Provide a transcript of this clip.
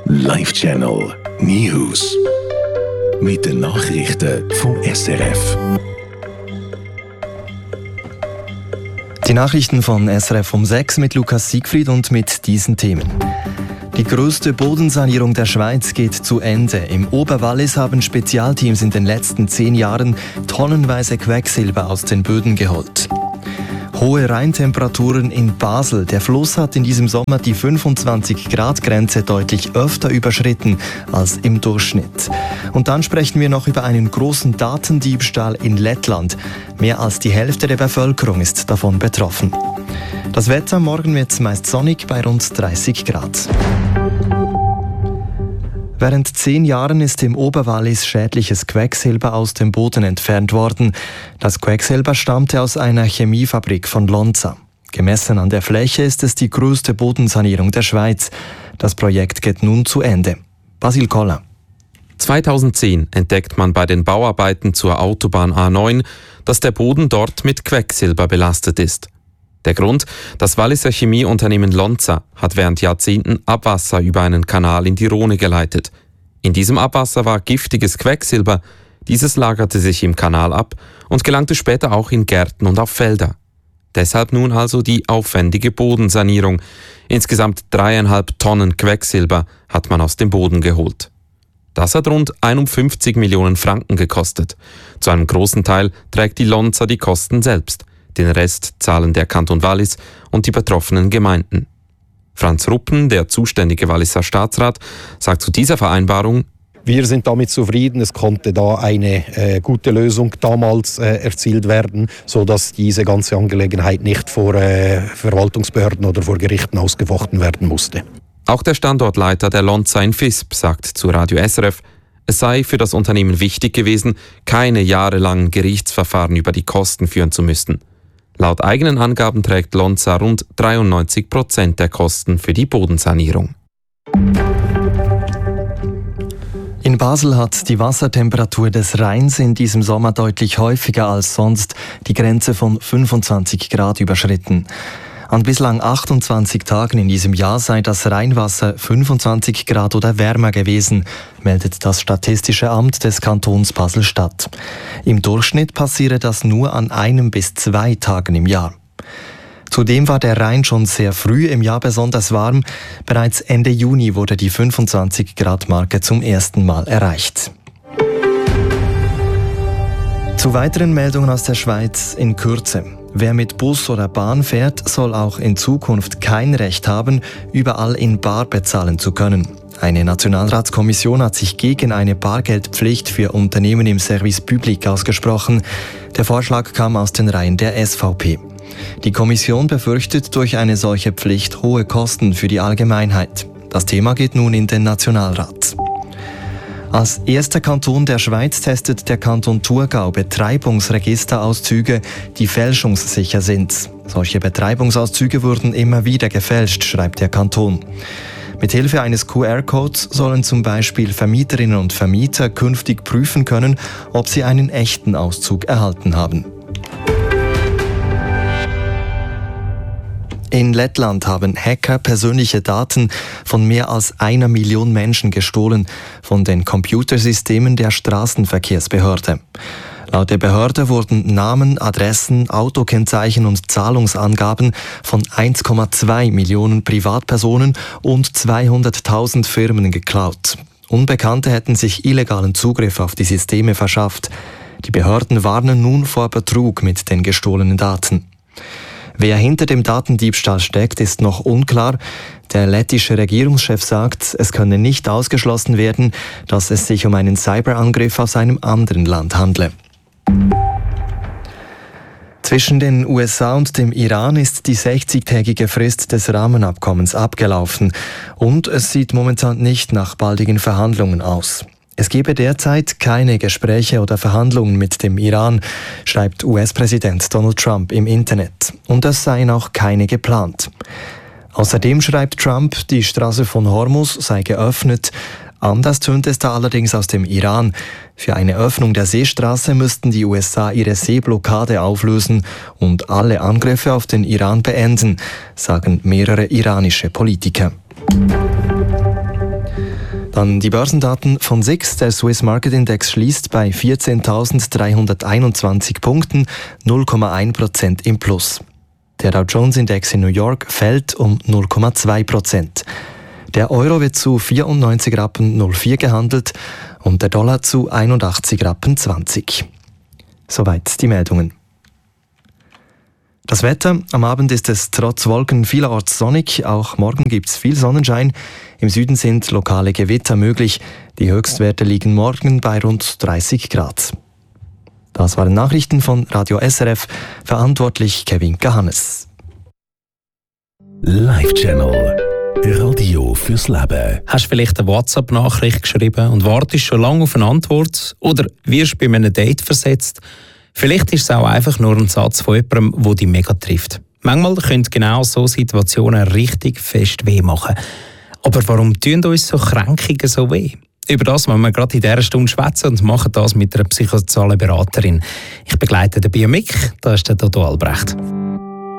Live Channel News. Mit den Nachrichten vom SRF. Die Nachrichten von SRF um 6 mit Lukas Siegfried und mit diesen Themen. Die größte Bodensanierung der Schweiz geht zu Ende. Im Oberwallis haben Spezialteams in den letzten 10 Jahren tonnenweise Quecksilber aus den Böden geholt. Hohe Rheintemperaturen in Basel. Der Fluss hat in diesem Sommer die 25-Grad-Grenze deutlich öfter überschritten als im Durchschnitt. Und dann sprechen wir noch über einen großen Datendiebstahl in Lettland. Mehr als die Hälfte der Bevölkerung ist davon betroffen. Das Wetter: morgen wird es meist sonnig bei rund 30 Grad. Während 10 Jahren ist im Oberwallis schädliches Quecksilber aus dem Boden entfernt worden. Das Quecksilber stammte aus einer Chemiefabrik von Lonza. Gemessen an der Fläche ist es die größte Bodensanierung der Schweiz. Das Projekt geht nun zu Ende. Basil Koller. 2010 entdeckt man bei den Bauarbeiten zur Autobahn A9, dass der Boden dort mit Quecksilber belastet ist. Der Grund: das Walliser Chemieunternehmen Lonza hat während Jahrzehnten Abwasser über einen Kanal in die Rhone geleitet. In diesem Abwasser war giftiges Quecksilber. Dieses lagerte sich im Kanal ab und gelangte später auch in Gärten und auf Felder. Deshalb nun also die aufwendige Bodensanierung. Insgesamt 3,5 Tonnen Quecksilber hat man aus dem Boden geholt. Das hat rund 51 Millionen Franken gekostet. Zu einem großen Teil trägt die Lonza die Kosten selbst. Den Rest zahlen der Kanton Wallis und die betroffenen Gemeinden. Franz Ruppen, der zuständige Walliser Staatsrat, sagt zu dieser Vereinbarung: Wir sind damit zufrieden. Es konnte da eine gute Lösung damals erzielt werden, sodass diese ganze Angelegenheit nicht vor Verwaltungsbehörden oder vor Gerichten ausgefochten werden musste. Auch der Standortleiter der Lonza in Visp sagt zu Radio SRF, es sei für das Unternehmen wichtig gewesen, keine jahrelangen Gerichtsverfahren über die Kosten führen zu müssen. Laut eigenen Angaben trägt Lonza rund 93% der Kosten für die Bodensanierung. In Basel hat die Wassertemperatur des Rheins in diesem Sommer deutlich häufiger als sonst die Grenze von 25 Grad überschritten. An bislang 28 Tagen in diesem Jahr sei das Rheinwasser 25 Grad oder wärmer gewesen, meldet das Statistische Amt des Kantons Basel-Stadt. Im Durchschnitt passiere das nur an 1 bis 2 Tagen im Jahr. Zudem war der Rhein schon sehr früh im Jahr besonders warm. Bereits Ende Juni wurde die 25-Grad-Marke zum ersten Mal erreicht. Zu weiteren Meldungen aus der Schweiz in Kürze. Wer mit Bus oder Bahn fährt, soll auch in Zukunft kein Recht haben, überall in bar bezahlen zu können. Eine Nationalratskommission hat sich gegen eine Bargeldpflicht für Unternehmen im Service Public ausgesprochen. Der Vorschlag kam aus den Reihen der SVP. Die Kommission befürchtet durch eine solche Pflicht hohe Kosten für die Allgemeinheit. Das Thema geht nun in den Nationalrat. Als erster Kanton der Schweiz testet der Kanton Thurgau Betreibungsregisterauszüge, die fälschungssicher sind. Solche Betreibungsauszüge wurden immer wieder gefälscht, schreibt der Kanton. Mithilfe eines QR-Codes sollen zum Beispiel Vermieterinnen und Vermieter künftig prüfen können, ob sie einen echten Auszug erhalten haben. In Lettland haben Hacker persönliche Daten von mehr als 1 Million Menschen gestohlen, von den Computersystemen der Straßenverkehrsbehörde. Laut der Behörde wurden Namen, Adressen, Autokennzeichen und Zahlungsangaben von 1,2 Millionen Privatpersonen und 200.000 Firmen geklaut. Unbekannte hätten sich illegalen Zugriff auf die Systeme verschafft. Die Behörden warnen nun vor Betrug mit den gestohlenen Daten. Wer hinter dem Datendiebstahl steckt, ist noch unklar. Der lettische Regierungschef sagt, es könne nicht ausgeschlossen werden, dass es sich um einen Cyberangriff aus einem anderen Land handle. Zwischen den USA und dem Iran ist die 60-tägige Frist des Rahmenabkommens abgelaufen und es sieht momentan nicht nach baldigen Verhandlungen aus. Es gebe derzeit keine Gespräche oder Verhandlungen mit dem Iran, schreibt US-Präsident Donald Trump im Internet. Und es seien auch keine geplant. Außerdem schreibt Trump, die Straße von Hormuz sei geöffnet. Anders tönt es da allerdings aus dem Iran. Für eine Öffnung der Seestraße müssten die USA ihre Seeblockade auflösen und alle Angriffe auf den Iran beenden, sagen mehrere iranische Politiker. Dann die Börsendaten von SIX. Der Swiss Market Index schließt bei 14.321 Punkten, 0,1% im Plus. Der Dow Jones Index in New York fällt um 0,2%. Der Euro wird zu 94,04 Rappen gehandelt und der Dollar zu 81,20 Rappen. Soweit die Meldungen. Das Wetter. Am Abend ist es trotz Wolken vielerorts sonnig. Auch morgen gibt es viel Sonnenschein. Im Süden sind lokale Gewitter möglich. Die Höchstwerte liegen morgen bei rund 30 Grad. Das waren Nachrichten von Radio SRF. Verantwortlich Kevin Gahannes. Live-Channel. Radio fürs Leben. Hast du vielleicht eine WhatsApp-Nachricht geschrieben und wartest schon lange auf eine Antwort? Oder wirst bei einem Date versetzt? Vielleicht ist es auch einfach nur ein Satz von jemandem, der dich mega trifft. Manchmal können genau so Situationen richtig fest weh machen. Aber warum tun uns so Kränkungen so weh? Über das wollen wir gerade in dieser Stunde schwätzen und machen das mit einer psychosozialen Beraterin. Ich begleite den Biomik, da ist der Dodo Albrecht.